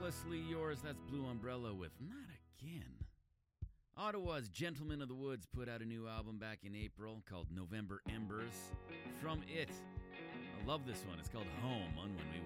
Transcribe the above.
Recklessly Yours, that's Blue Umbrella with Not Again. Ottawa's Gentlemen of the Woods put out a new album back in April called November Embers. From it, I love this one. It's called Home on When We